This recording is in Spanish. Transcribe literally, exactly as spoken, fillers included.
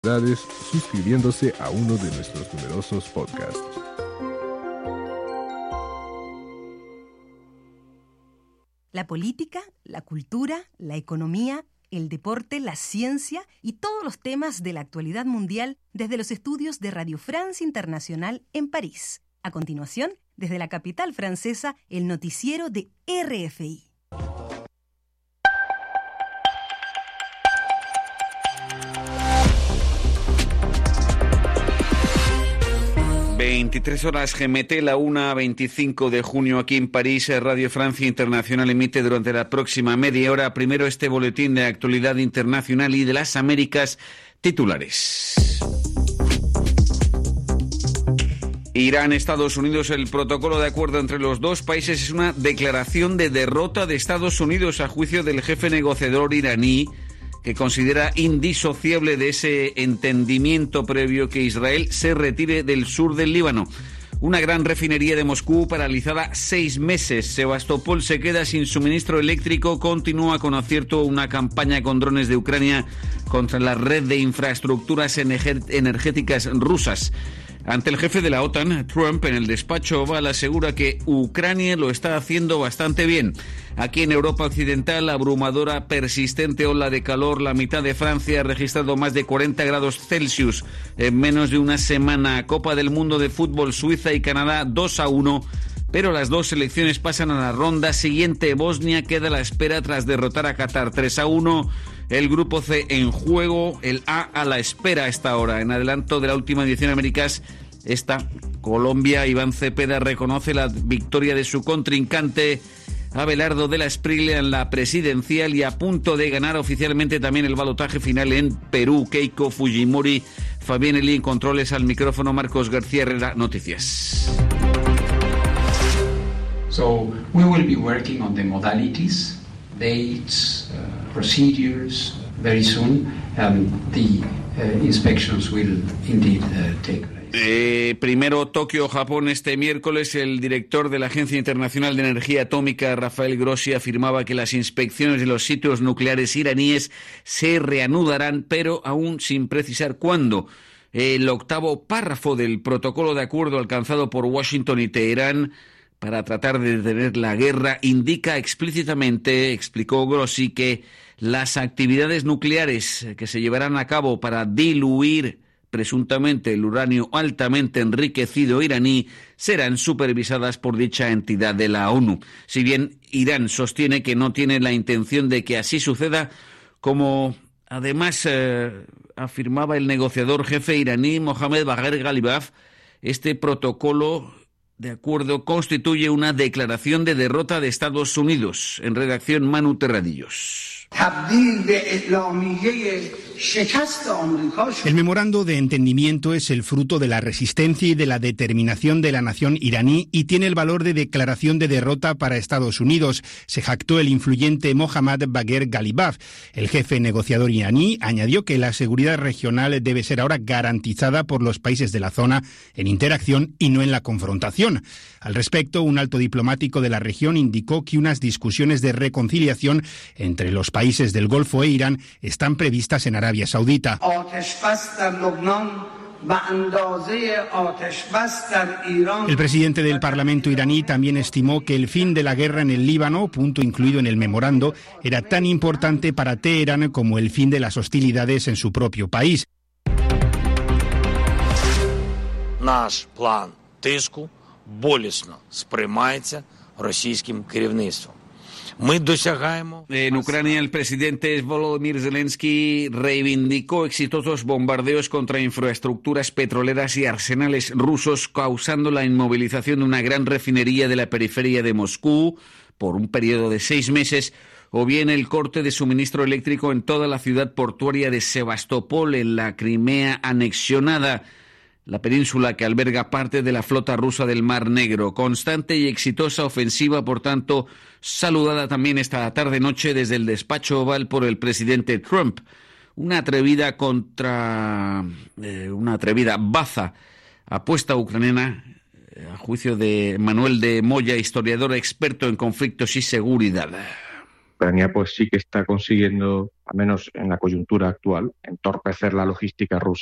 suscribiéndose a uno de nuestros numerosos podcasts. La política, la cultura, la economía, el deporte, la ciencia y todos los temas de la actualidad mundial desde los estudios de Radio France Internacional en París. A continuación, desde la capital francesa, el noticiero de R F I. veintitrés horas G M T, la una veinticinco de junio aquí en París. Radio Francia Internacional emite durante la próxima media hora primero este boletín de actualidad internacional y de las Américas titulares. Irán, Estados Unidos. El protocolo de acuerdo entre los dos países es una declaración de derrota de Estados Unidos a juicio del jefe negociador iraní, que considera indisociable de ese entendimiento previo que Israel se retire del sur del Líbano. Una gran refinería de Moscú paralizada seis meses. Sebastopol se queda sin suministro eléctrico. Continúa con acierto una campaña con drones de Ucrania contra la red de infraestructuras energéticas rusas. Ante el jefe de la OTAN, Trump, en el despacho Oval, asegura que Ucrania lo está haciendo bastante bien. Aquí en Europa Occidental, la abrumadora, persistente ola de calor, la mitad de Francia ha registrado más de cuarenta grados Celsius en menos de una semana. Copa del Mundo de Fútbol, Suiza y Canadá dos a uno. Pero las dos selecciones pasan a la ronda siguiente. Bosnia queda a la espera tras derrotar a Qatar tres a uno. El grupo C en juego, el A a la espera a esta hora. En adelanto de la última edición de Américas, esta Colombia, Iván Cepeda reconoce la victoria de su contrincante Abelardo de la Espriella en la presidencial y a punto de ganar oficialmente también el balotaje final en Perú. Keiko Fujimori, Fabián Eli en controles, al micrófono Marcos García Herrera, noticias. So we will be working on the modalities, dates, uh, procedures very soon, and the uh, inspections will indeed uh, take place. Eh, primero, Tokio, Japón. Este miércoles, el director de la Agencia Internacional de Energía Atómica, Rafael Grossi, afirmaba que las inspecciones de los sitios nucleares iraníes se reanudarán, pero aún sin precisar cuándo. El octavo párrafo del protocolo de acuerdo alcanzado por Washington y Teherán para tratar de detener la guerra indica explícitamente, explicó Grossi, que las actividades nucleares que se llevarán a cabo para diluir presuntamente el uranio altamente enriquecido iraní serán supervisadas por dicha entidad de la ONU. Si bien Irán sostiene que no tiene la intención de que así suceda, como además eh, afirmaba el negociador jefe iraní Mohammad Bagher Ghalibaf, este protocolo de acuerdo constituye una declaración de derrota de Estados Unidos. En redacción, Manu Terradillos. El memorando de entendimiento es el fruto de la resistencia y de la determinación de la nación iraní y tiene el valor de declaración de derrota para Estados Unidos, se jactó el influyente Mohammad Bagher Ghalibaf. El jefe negociador iraní añadió que la seguridad regional debe ser ahora garantizada por los países de la zona en interacción y no en la confrontación. Al respecto, un alto diplomático de la región indicó que unas discusiones de reconciliación entre los países del Golfo e Irán están previstas en Arabia Saudita. El presidente del Parlamento iraní también estimó que el fin de la guerra en el Líbano, punto incluido en el memorando, era tan importante para Teherán como el fin de las hostilidades en su propio país. Наш план тиску болісно сприймається російським керівництвом. En Ucrania, el presidente Volodymyr Zelensky reivindicó exitosos bombardeos contra infraestructuras petroleras y arsenales rusos, causando la inmovilización de una gran refinería de la periferia de Moscú por un periodo de seis meses, o bien el corte de suministro eléctrico en toda la ciudad portuaria de Sebastopol, en la Crimea anexionada, la península que alberga parte de la flota rusa del Mar Negro. Constante y exitosa ofensiva, por tanto, saludada también esta tarde-noche desde el despacho Oval por el presidente Trump. Una atrevida contra... Eh, una atrevida baza apuesta ucraniana, eh, a juicio de Manuel de Moya, historiador experto en conflictos y seguridad. Ucrania pues sí que está consiguiendo, al menos en la coyuntura actual, entorpecer la logística rusa